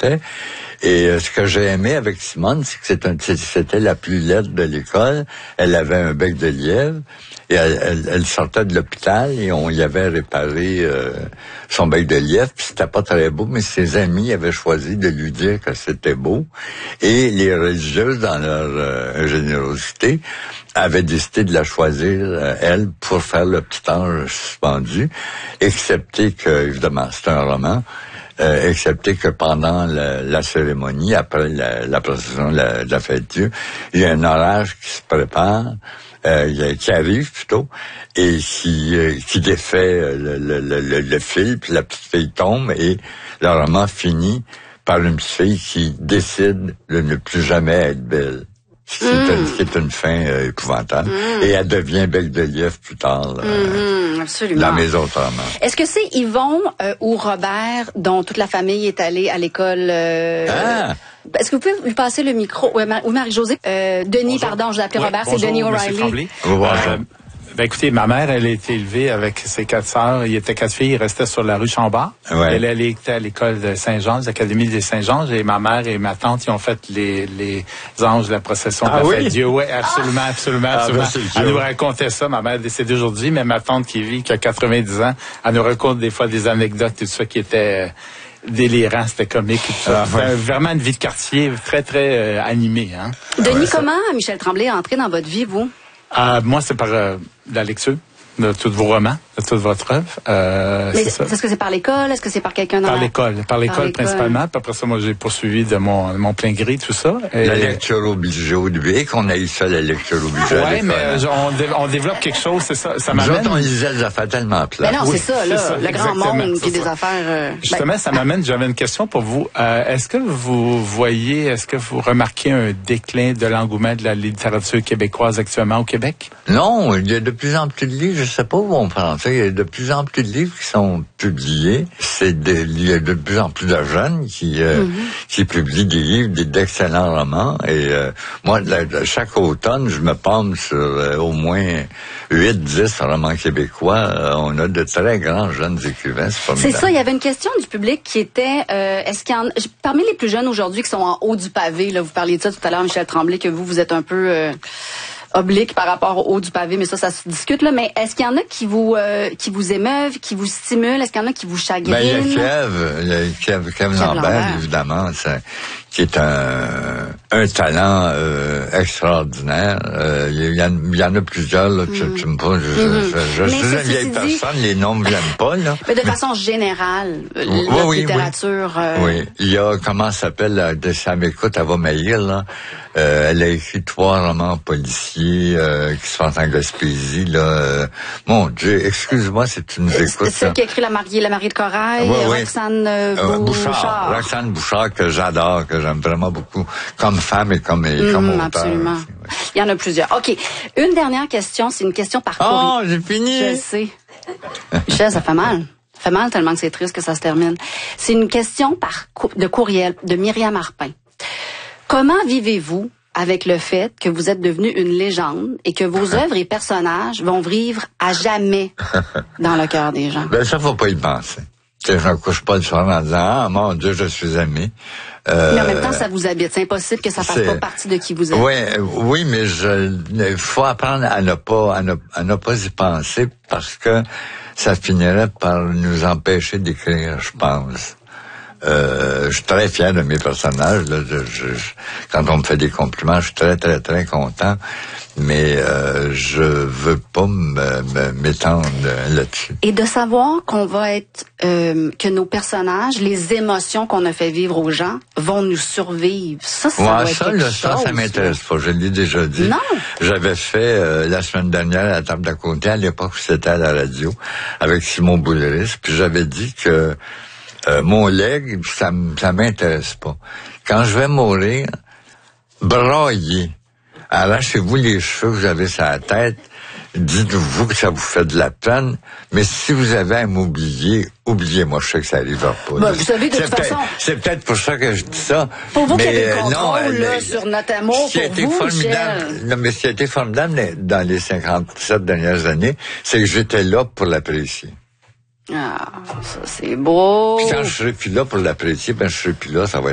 fait. Et ce que j'ai aimé avec Simone, c'est que c'était la plus laide de l'école. Elle avait un bec de lièvre. Et elle sortait de l'hôpital et on y avait réparé son bec de lièvre. Puis c'était pas très beau, mais ses amis avaient choisi de lui dire que c'était beau. Et les religieuses, dans leur générosité, avaient décidé de la choisir, elle, pour faire le petit ange suspendu, excepté que, évidemment, c'est un roman, excepté que pendant la cérémonie, après la procession de la fête Dieu, il y a un orage qui se prépare, qui arrive plutôt, et qui défait le fil, puis la petite fille tombe, et le roman finit par une petite fille qui décide de ne plus jamais être belle. C'est une fin épouvantable. Et elle devient bec de lièvre plus tard. Absolument. Dans mes autres romans. Est-ce que c'est Yvon ou Robert dont toute la famille est allée à l'école? Est-ce que vous pouvez lui passer le micro? Oui, Marie-Josée. Denis, bonjour. Pardon, je l'ai appelé Robert, c'est Denis O'Reilly. Ben écoutez, ma mère, elle a été élevée avec ses 4 sœurs. Il y était 4 filles, ils restaient sur la rue Chambord. Ouais. Elle était à l'école de Saint-Jean, l'Académie des Saint-Jean. Et ma mère et ma tante, ils ont fait les anges de la procession de la fête Dieu. Oui, absolument. Elle nous racontait ça. Ma mère est décédée aujourd'hui, mais ma tante qui a 90 ans, elle nous raconte des fois des anecdotes, tout ça qui était délirant, c'était comique. C'était vraiment une vie de quartier très, très animée. Hein? Denis, comment Michel Tremblay est entré dans votre vie, vous? Moi, c'est par la lecture de tous vos romans, de toute votre œuvre. Mais est-ce que c'est par l'école? Est-ce que c'est par quelqu'un dans Par l'école principalement. Puis après ça, moi, j'ai poursuivi de mon plein gré, tout ça. La lecture obligée au début, qu'on a eu ça, la lecture obligée. Oui, mais on développe quelque chose, c'est ça. Ça m'amène. Nous autres, on lisait des affaires tellement plates. Mais non, c'est ça, là. Le grand monde, puis des affaires. Justement, ça m'amène, j'avais une question pour vous. Est-ce que vous remarquez un déclin de l'engouement de la littérature québécoise actuellement au Québec? Non, il y a de plus en plus de livres, je sais pas où on prend ça, il y a de plus en plus de livres qui sont publiés. Il y a de plus en plus de jeunes qui publient des livres, d'excellents romans. Et moi, chaque automne, je me palme sur au moins 8-10 romans québécois. On a de très grands jeunes écrivains. C'est ça, il y avait une question du public qui était, est-ce qu'il y en parmi les plus jeunes aujourd'hui qui sont en haut du pavé, là, vous parliez de ça tout à l'heure, Michel Tremblay, que vous êtes un peu oblique par rapport au haut du pavé, mais ça se discute, là. Mais est-ce qu'il y en a qui vous émeuvent, qui vous stimulent? Est-ce qu'il y en a qui vous chagrinent? Ben, il y a Kev Lambert, évidemment, qui est un talent extraordinaire. Il y en a plusieurs, là, tu me poses. Je suis une vieille personne, les noms me viennent pas, là. Mais de façon générale, la littérature... Oui, il y a, comment ça s'appelle, ça m'écoute, elle va m'haïr, là. Elle a écrit 3 romans policiers qui se passent en Gaspésie, là. Mon Dieu, excuse-moi si tu nous écoutes. C'est celle qui a écrit La mariée de Corail, Roxane Bouchard. Roxane Bouchard, que j'adore, que j'aime vraiment beaucoup, comme femme et comme auteur. Absolument. Ouais. Il y en a plusieurs. OK. Une dernière question, c'est une question par courriel. Oh, j'ai fini! Je sais. Michel, ça fait mal. Ça fait mal tellement que c'est triste que ça se termine. C'est une question de courriel de Myriam Arpin. Comment vivez-vous avec le fait que vous êtes devenu une légende et que vos œuvres et personnages vont vivre à jamais dans le cœur des gens? Ben, ça, faut pas y penser. Je ne couche pas le soir en disant, ah, mon Dieu, je suis aimé. Mais en même temps, ça vous habite. C'est impossible que ça fasse pas partie de qui vous êtes. Oui, mais il faut apprendre à ne pas y penser parce que ça finirait par nous empêcher d'écrire, je pense. Je suis très fier de mes personnages. Là, quand on me fait des compliments, je suis très, très, très content. Mais je veux pas m'étendre là-dessus. Et de savoir qu'on va être, que nos personnages, les émotions qu'on a fait vivre aux gens, vont nous survivre. Ça doit être quelque chose. Ça m'intéresse pas. Je l'ai déjà dit. Non. J'avais fait la semaine dernière à la table d'à côté, à l'époque où c'était à la radio, avec Simon Bouleris, puis j'avais dit que mon legs, ça m'intéresse pas. Quand je vais mourir, braillez. Arrachez-vous les cheveux que vous avez sur la tête. Dites-vous que ça vous fait de la peine. Mais si vous avez à m'oublier, oubliez-moi. Je sais que ça n'arrivera pas. Bah, vous savez, de toute façon... C'est peut-être pour ça que je dis ça. Pour vous qui avez le contrôle sur notre amour, pour vous, Michel. Non, mais ce qui a été formidable dans les 57 dernières années, c'est que j'étais là pour l'apprécier. Ah, ça c'est beau. Puis quand je serai plus là pour l'apprécier, je serai plus là, ça va être